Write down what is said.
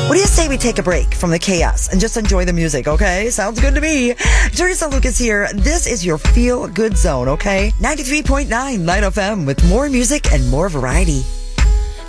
What do you say we take a break from the chaos and just enjoy the music, okay? Sounds good to me. Teresa Lucas here. This is your Feel Good Zone, okay? 93.9 Light FM with more music and more variety.